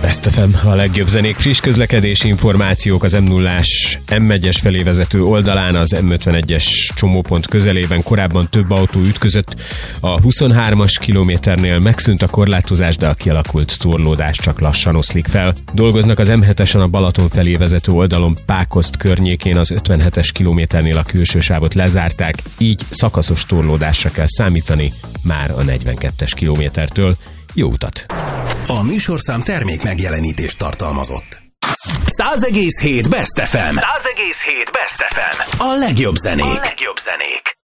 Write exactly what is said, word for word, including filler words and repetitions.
Best ef em, a legjobb zenék, friss közlekedési információk az em nullás em egyes felé vezető oldalán, az em ötvenegyes csomópont közelében korábban több autó ütközött. A huszonhármas kilométernél megszűnt a korlátozás, de a kialakult torlódás csak lassan oszlik fel. Dolgoznak az em hetesen a Balaton felé vezető oldalon Pákozd környékén, az ötvenhetes kilométernél a külső sávot lezárták, így szakaszos torlódásra kell számítani már a negyvenkettes kilométertől. Jó utat! A műsorszám termék megjelenítést tartalmazott. száz egész hét Best ef em. száz egész hét Best ef em. A legjobb zenék. A legjobb zenék.